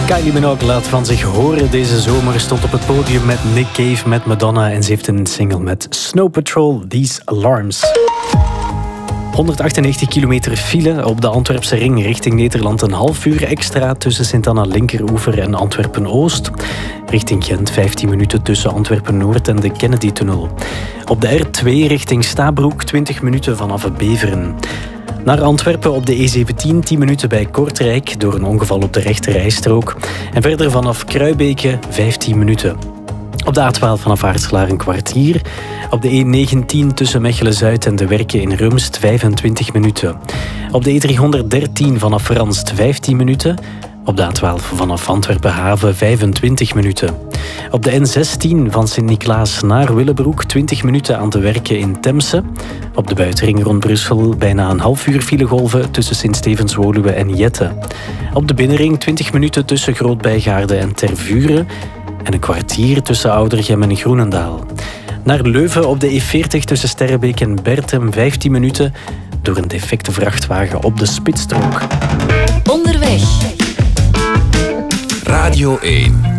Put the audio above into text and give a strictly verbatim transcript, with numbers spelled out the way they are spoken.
Kylie Minogue laat van zich horen deze zomer. Stond op het podium met Nick Cave, met Madonna. En ze heeft een single met Snow Patrol, These Alarms. honderdachtennegentig kilometer file op de Antwerpse ring richting Nederland. Een half uur extra tussen Sint-Anna Linkeroever en Antwerpen-Oost. Richting Gent vijftien minuten tussen Antwerpen-Noord en de Kennedy-tunnel. Op de R twee richting Stabroek twintig minuten vanaf Beveren. Naar Antwerpen op de E zeventien, tien minuten bij Kortrijk door een ongeval op de rechterrijstrook. En verder vanaf Kruibeke vijftien minuten. Op de A twaalf vanaf Aartselaar een kwartier. Op de E negentien tussen Mechelen-Zuid en de Werken in Rumst vijfentwintig minuten. Op de E driehonderddertien vanaf Ranst vijftien minuten. Op de A twaalf vanaf Antwerpen-Haven vijfentwintig minuten. Op de N zestien van Sint-Niklaas naar Willebroek twintig minuten aan te werken in Temse. Op de buitenring rond Brussel bijna een half uur filegolven tussen Sint-Stevens-Woluwe en Jette. Op de binnenring twintig minuten tussen Groot-Bijgaarde en Tervuren. En een kwartier tussen Oudergem en Groenendaal. Naar Leuven op de E veertig tussen Sterrebeek en Bertem vijftien minuten door een defecte vrachtwagen op de spitsstrook. Onderweg. Radio één.